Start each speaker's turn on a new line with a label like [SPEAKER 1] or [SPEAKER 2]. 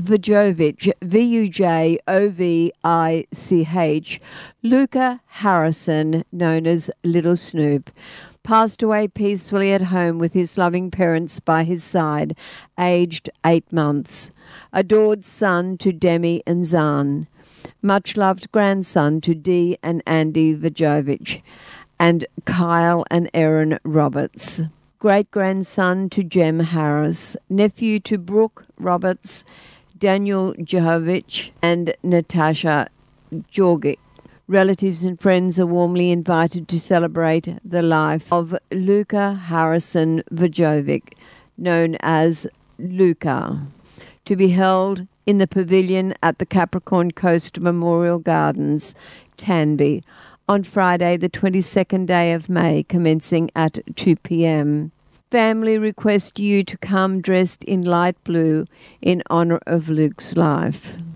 [SPEAKER 1] Vujovich, Vujovich, Luca Harrison, known as Little Snoop, passed away peacefully at home with his loving parents by his side, aged 8 months. Adored son to Demi and Zan. Much-loved grandson to Dee and Andy Vujovich, and Kyle and Erin Roberts. Great-grandson to Jem Harris. Nephew to Brooke Roberts, Daniel Jehovich, and Natasha Jorgic. Relatives and friends are warmly invited to celebrate the life of Luca Harrison Vujovic, known as Luca, to be held in the pavilion at the Capricorn Coast Memorial Gardens, Tanby, on Friday the 22nd day of May, commencing at 2 p.m. Family request you to come dressed in light blue in honour of Luke's life.